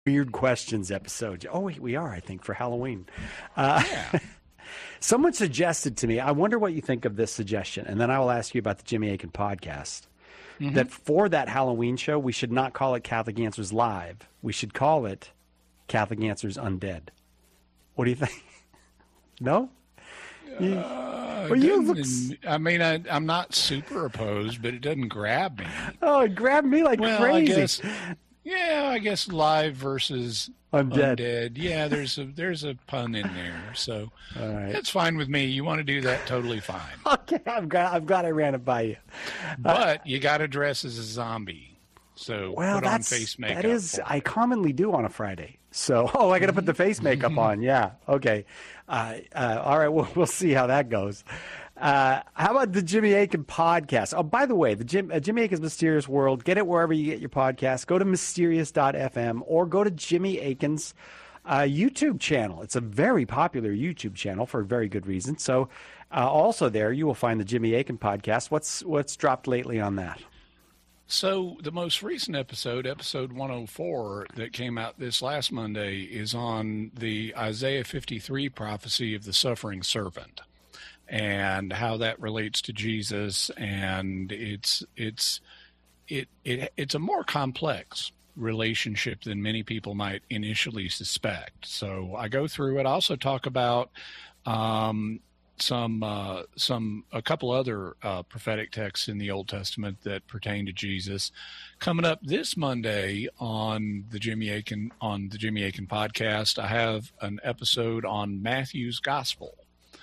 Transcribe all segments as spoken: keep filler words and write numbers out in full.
Weird questions episode. Oh, wait, we are, I think, for Halloween. Uh, Yeah. Someone suggested to me, I wonder what you think of this suggestion, and then I will ask you about the Jimmy Akin podcast, Mhm. that for that Halloween show, we should not call it Catholic Answers Live. We should call it Catholic Answers Undead. What do you think? No? You- Uh, well, you doesn't- look... I mean, I, I'm not super opposed, but it doesn't grab me. Oh, it grabbed me like well, crazy. I guess, yeah, I guess live versus Undead. undead. Yeah, there's a there's a pun in there, so All right. that's fine with me. You want to do that, totally fine. Okay, I'm glad, I'm glad I ran it by you. But you got to dress as a zombie, so Well, put on that's face makeup. that is for I it. commonly do on a Friday. So, oh, I got to put the face makeup on. Yeah, okay. Uh, uh, all right, we'll we'll see how that goes. Uh, how about the Jimmy Akin podcast? Oh, by the way, the Jim, uh, Jimmy Akin's Mysterious World. Get it wherever you get your podcast. Go to mysterious dot f m or go to Jimmy Akin's uh, YouTube channel. It's a very popular YouTube channel for a very good reason. So, uh, also there you will find the Jimmy Akin podcast. What's what's dropped lately on that? So the most recent episode, episode one oh four, that came out this last Monday is on the Isaiah fifty-three prophecy of the suffering servant and how that relates to Jesus. And it's it's it, it it's a more complex relationship than many people might initially suspect. So I go through it. I also talk about um, some uh, some a couple other uh, prophetic texts in the Old Testament that pertain to Jesus. Coming up this Monday on the Jimmy Akin on the Jimmy Akin podcast, I have an episode on Matthew's Gospel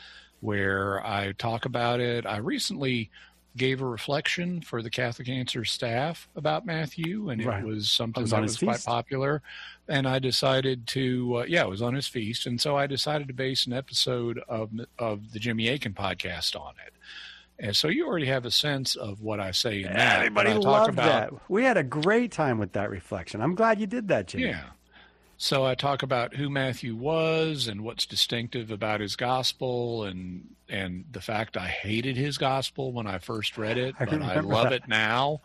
where I talk about it. I recently gave a reflection for the Catholic Answers staff about Matthew, and it Right. was something It was that on was his quite feast. popular. And I decided to, uh, yeah, it was on his feast, and so I decided to base an episode of of the Jimmy Akin podcast on it. And so you already have a sense of what I say in that. Everybody but I talk loved about, that. We had a great time with that reflection. I'm glad you did that, Jimmy. Yeah. So I talk about who Matthew was and what's distinctive about his gospel, and and the fact I hated his gospel when I first read it, I but I remember love that. it now.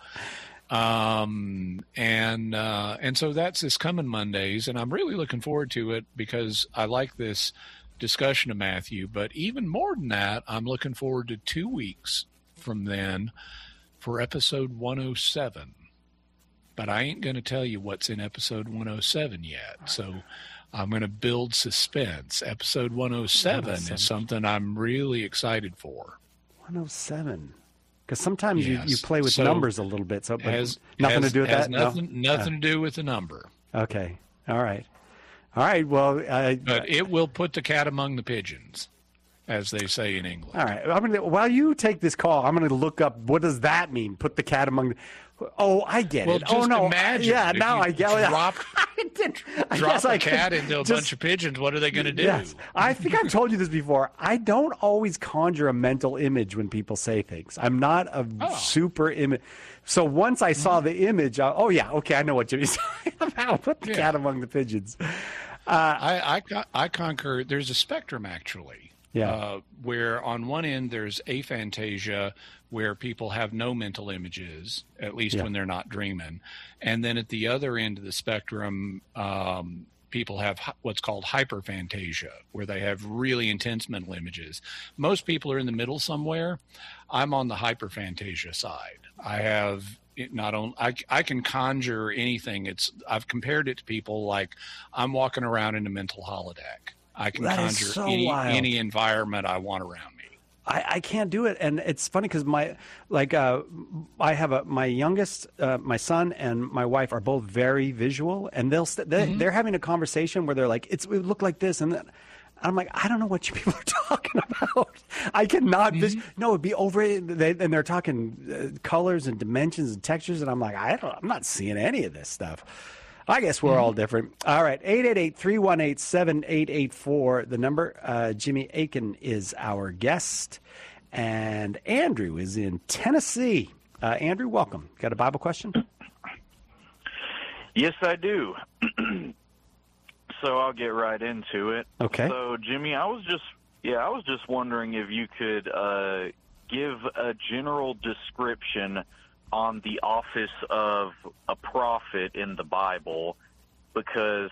Um, and uh, and so that's this coming Mondays, and I'm really looking forward to it because I like this discussion of Matthew. But even more than that, I'm looking forward to two weeks from then for episode one oh seven. But I ain't going to tell you what's in episode one oh seven yet. So I'm going to build suspense. Episode one oh seven one oh seven. is something I'm really excited for. one oh seven. Because sometimes you, Yes. you play with So, numbers a little bit. So but Has nothing has- to do with has that? Nothing, No? nothing to do with the number. Uh, okay. All right. All right. Well, uh, But it will put the cat among the pigeons, as they say in England. all right. I'm gonna, while you take this call, I'm going to look up what does that mean? Put the cat among the. Oh, I get Well, it. just oh no. imagine. Yeah. if Now you I get it. drop, I did. I drop guess a I could cat into a just- bunch of pigeons. What are they going to do? Yes. I think I've told you this before. I don't always conjure a mental image when people say things. I'm not a Oh. super image. So once I saw the image, I, oh, yeah, okay, I know what Jimmy's talking about. Put the Yeah. cat among the pigeons. I, I, con- I conquer. There's a spectrum actually. Yeah. Uh, where on one end there's aphantasia, where people have no mental images, at least Yeah. when they're not dreaming, and then at the other end of the spectrum, um, people have hy- what's called hyperphantasia, where they have really intense mental images. Most people are in the middle somewhere. I'm on the hyperphantasia side. I have it not only I, I can conjure anything. It's I've compared it to people like I'm walking around in a mental holodeck. I can That is conjure so any wild. any environment I want around me. I, I can't do it, and it's funny because my like uh, I have a my youngest, uh, my son and my wife are both very visual, and they'll st- they, Mm-hmm. they're having a conversation where they're like, "It's it would look like this," and then I'm like, "I don't know what you people are talking about. I cannot. Vis- Mm-hmm. no, it'd be over." They, and they're talking uh, colors and dimensions and textures, and I'm like, I don't, I'm not seeing any of this stuff. I guess we're all different. All right, eight eight eight, three one eight, seven eight eight four, the number. Uh, Jimmy Akin is our guest, and Andrew is in Tennessee. Uh, Andrew, welcome. Got a Bible question? Yes, I do. So I'll get right into it. Okay. So, Jimmy, I was just, yeah, I was just wondering if you could uh, give a general description on the office of a prophet in the Bible, because